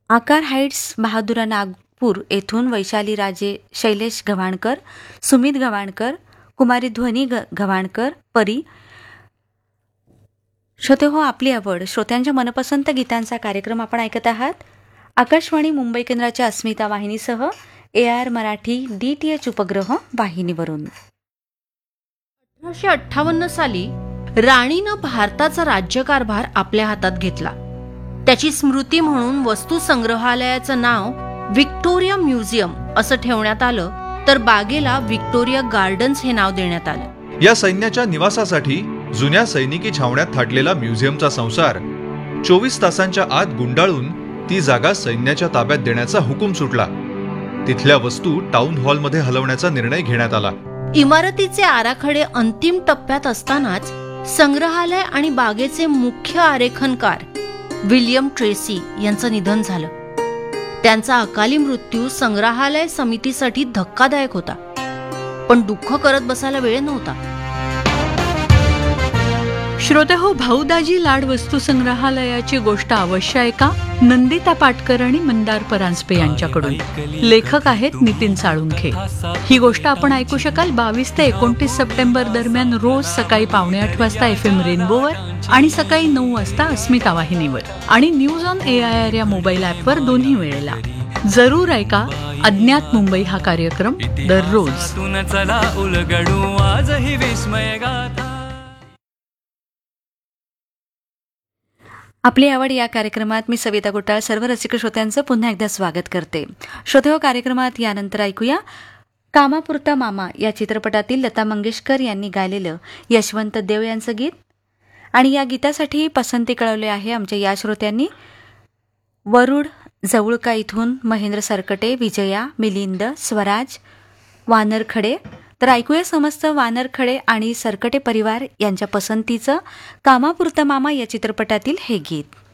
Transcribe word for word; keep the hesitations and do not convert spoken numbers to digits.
आकार हाईट्स, बहादुरा नागपूर येथून वैशाली राजे, शैलेश गव्हाणकर, सुमित गव्हाणकर, कुमारी ध्वनी ग गव्हाणकर, परी. श्रोते हो, आपली आवड श्रोत्यांच्या मनपसंत गीतांचा कार्यक्रम आपण ऐकत आहात. आकाशवाणी मुंबई केंद्राच्या अस्मिता वाहिनीसह A R Marathi D T H उपग्रह वाहिनीवरून. अठराशे अठ्ठावन्न साली राणीनं भारताचा राज्यकारभार आपल्या हातात घेतला. त्याची स्मृती म्हणून वस्तू संग्रहालयाचं नाव व्हिक्टोरिया म्युझियम असं ठेवण्यात आलं, तर बागेला व्हिक्टोरिया गार्डन्स हे नाव देण्यात आलं. या सैन्याच्या निवासासाठी जुन्या सैनिकी छावण्यात थाटलेला म्युझियमचा संसार चोवीस तासांच्या आत गुंडाळून ती जागा सैन्याच्या ताब्यात देण्याचा हुकूम सुटला. तिथल्या वस्तू टाउन हॉलमध्ये हलवण्याचा निर्णय घेण्यात आला. इमारतीचे आराखडे अंतिम टप्प्यात असतानाच संग्रहालय आणि बागेचे मुख्य आरेखनकार विल्यम ट्रेसी यांचं निधन झालं. त्यांचा अकाली मृत्यू संग्रहालय समितीसाठी धक्कादायक होता, पण दुःख करत बसायला वेळ नव्हता. श्रोते हो, भाऊदाजी लाड वस्तू संग्रहालयाची गोष्ट अवश्य ऐका. नंदिता पाटकर आणि मंदार परांजपे यांच्याकडून. लेखक आहेत नितीन साळुंखे. ही गोष्ट आपण ऐकू शकाल बावीस ते एकोणतीस सप्टेंबर दरम्यान रोज सकाळी पावणे आठ वाजता एफ एम रेनबोवर आणि सकाळी नऊ वाजता अस्मिता वाहिनीवर आणि news on A I R या मोबाईल ॲपवर दोन्ही वेळेला. जरूर ऐका अज्ञात मुंबई हा कार्यक्रम दररोज. आपली आवड या कार्यक्रमात मी सविता गोटाळ सर्व रसिक श्रोत्यांचं पुन्हा एकदा स्वागत करते. श्रोते हो, कार्यक्रमात यानंतर ऐकूया कामापुरता मामा या चित्रपटातील लता मंगेशकर यांनी गायलेलं यशवंत देव यांचं गीत. आणि या गीतासाठी पसंती कळवली आहे आमच्या या श्रोत्यांनी. वरुड जवळका इथून महेंद्र सरकटे, विजया, मिलिंद, स्वराज, वानरखडे. तर ऐकूया समस्त वानरखडे आणि सरकटे परिवार यांच्या पसंतीचं कामापुरता मामा या चित्रपटातील हे गीत.